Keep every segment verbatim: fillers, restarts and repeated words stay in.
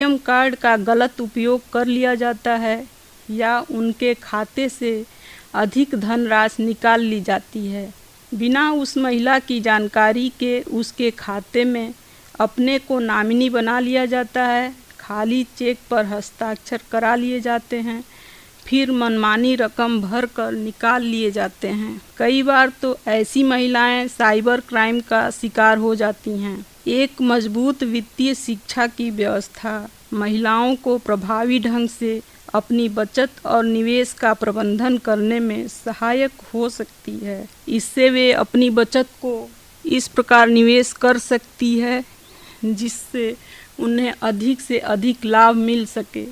ATM card का गलत उपयोग कर लिया जाता है या उनके खाते से अधिक धनराशि निकाल ली जाती है। बिना उस महिला की जानकारी के उसके खाते में अपने को नॉमिनी बना लिया जाता है, खाली चेक पर हस्ताक्षर करा लिए जाते हैं, फिर मनमानी रकम भर कर निकाल लिए जाते हैं। कई बार तो ऐसी महिलाएं साइबर क्राइम का शिकार हो जाती हैं। एक मजबूत वित्तीय शिक्षा की व्यवस्था महिलाओं को प्रभावी ढंग से अपनी बचत और निवेश का प्रबंधन करने में सहायक हो सकती है। इससे वे अपनी बचत को इस प्रकार निवेश कर सकती है जिससे उन्हें अधिक से अधिक लाभ मिल सके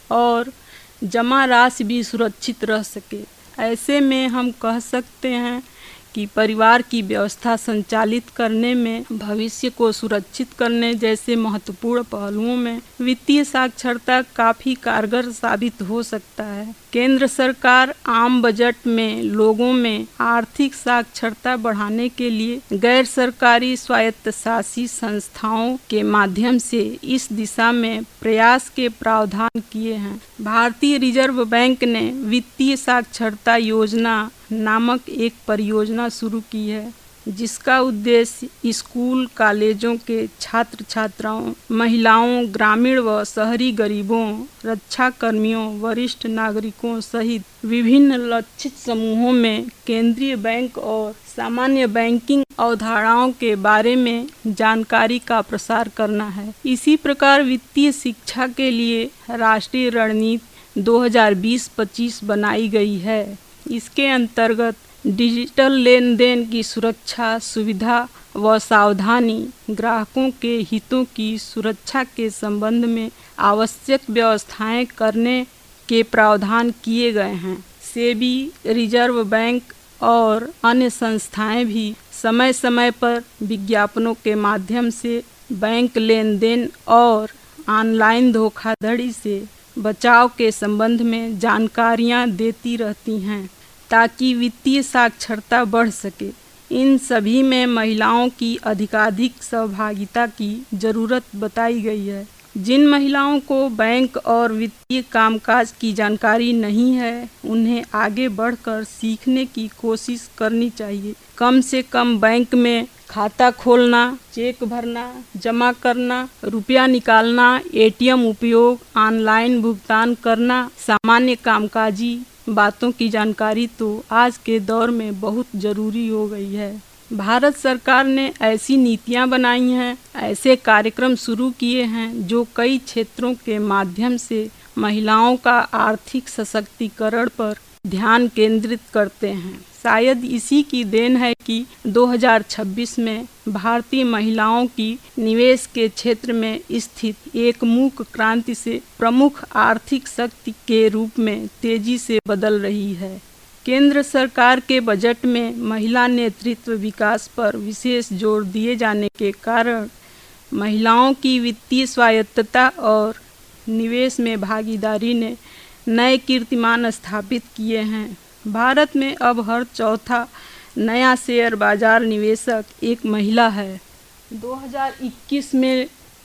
और जमा राशि भी सुरक्षित रह सके। ऐसे में हम कह सकते हैं कि परिवार की व्यवस्था संचालित करने में भविष्य को सुरक्षित करने जैसे महत्वपूर्ण पहलुओं में वित्तीय साक्षरता काफ़ी कारगर साबित हो सकता है। केंद्र सरकार आम बजट में लोगों में आर्थिक साक्षरता बढ़ाने के लिए गैर सरकारी स्वायत्तशासी संस्थाओं के माध्यम से इस दिशा में प्रयास के प्रावधान किए हैं। भारतीय रिजर्व बैंक ने वित्तीय साक्षरता योजना नामक एक परियोजना शुरू की है जिसका उद्देश्य स्कूल कॉलेजों के छात्र छात्राओं, महिलाओं, ग्रामीण व शहरी गरीबों, रक्षा कर्मियों, वरिष्ठ नागरिकों सहित विभिन्न लक्षित समूहों में केंद्रीय बैंक और सामान्य बैंकिंग अवधारणाओं के बारे में जानकारी का प्रसार करना है। इसी प्रकार वित्तीय शिक्षा के लिए राष्ट्रीय रणनीति दो हज़ार बीस पच्चीस बनाई गई है। इसके अंतर्गत डिजिटल लेन देन की सुरक्षा, सुविधा व सावधानी, ग्राहकों के हितों की सुरक्षा के संबंध में आवश्यक व्यवस्थाएं करने के प्रावधान किए गए हैं। सेबी, रिजर्व बैंक और अन्य संस्थाएं भी समय समय पर विज्ञापनों के माध्यम से बैंक लेन देन और ऑनलाइन धोखाधड़ी से बचाव के संबंध में जानकारियां देती रहती हैं ताकि वित्तीय साक्षरता बढ़ सके। इन सभी में महिलाओं की अधिकाधिक सहभागिता की जरूरत बताई गई है। जिन महिलाओं को बैंक और वित्तीय कामकाज की जानकारी नहीं है उन्हें आगे बढ़कर सीखने की कोशिश करनी चाहिए। कम से कम बैंक में खाता खोलना, चेक भरना, जमा करना, रुपया निकालना, एटीएम उपयोग, ऑनलाइन भुगतान करना, सामान्य कामकाजी बातों की जानकारी तो आज के दौर में बहुत ज़रूरी हो गई है। भारत सरकार ने ऐसी नीतियां बनाई हैं, ऐसे कार्यक्रम शुरू किए हैं जो कई क्षेत्रों के माध्यम से महिलाओं का आर्थिक सशक्तिकरण पर ध्यान केंद्रित करते हैं। शायद इसी की देन है कि दो हज़ार छब्बीस में भारतीय महिलाओं की निवेश के क्षेत्र में स्थित एक मूक क्रांति से प्रमुख आर्थिक शक्ति के रूप में तेजी से बदल रही है। केंद्र सरकार के बजट में महिला नेतृत्व विकास पर विशेष जोर दिए जाने के कारण महिलाओं की वित्तीय स्वायत्तता और निवेश में भागीदारी ने नए कीर्तिमान स्थापित किए हैं। भारत में अब हर चौथा नया शेयर बाजार निवेशक एक महिला है। दो हज़ार इक्कीस में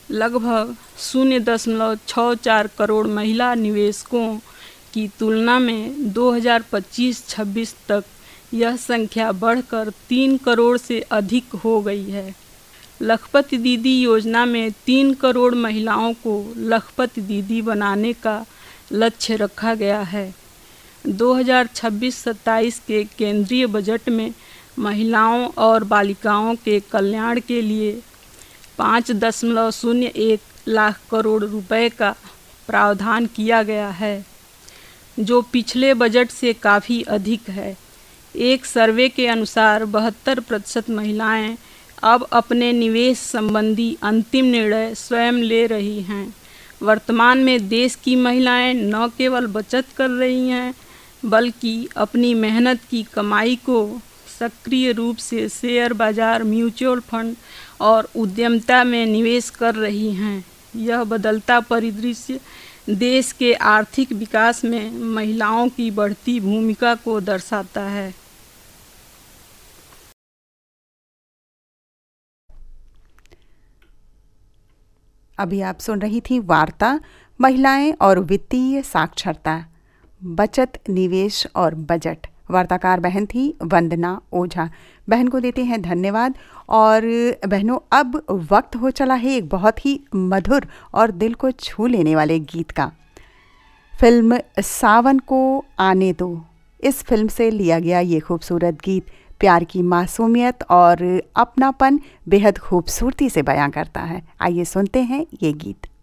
लगभग शून्य दशमलव छः चार करोड़ महिला निवेशकों की तुलना में दो हज़ार पच्चीस छब्बीस तक यह संख्या बढ़कर तीन करोड़ से अधिक हो गई है। लखपति दीदी योजना में तीन करोड़ महिलाओं को लखपति दीदी बनाने का लक्ष्य रखा गया है। दो हज़ार छब्बीस सत्ताईस के केंद्रीय बजट में महिलाओं और बालिकाओं के कल्याण के लिए पाँच दशमलव शून्य एक लाख करोड़ रुपए का प्रावधान किया गया है, जो पिछले बजट से काफ़ी अधिक है। एक सर्वे के अनुसार बहत्तर प्रतिशत महिलाएं अब अपने निवेश संबंधी अंतिम निर्णय स्वयं ले रही हैं। वर्तमान में देश की महिलाएं न केवल बचत कर रही हैं बल्कि अपनी मेहनत की कमाई को सक्रिय रूप से शेयर बाजार, म्यूचुअल फंड और उद्यमिता में निवेश कर रही हैं। यह बदलता परिदृश्य देश के आर्थिक विकास में महिलाओं की बढ़ती भूमिका को दर्शाता है। अभी आप सुन रही थी वार्ता महिलाएं और वित्तीय साक्षरता, बचत, निवेश और बजट। वार्ताकार बहन थी वंदना ओझा। बहन को देते हैं धन्यवाद। और बहनों, अब वक्त हो चला है एक बहुत ही मधुर और दिल को छू लेने वाले गीत का। फिल्म सावन को आने दो, इस फिल्म से लिया गया ये खूबसूरत गीत प्यार की मासूमियत और अपनापन बेहद खूबसूरती से बयां करता है। आइए सुनते हैं ये गीत।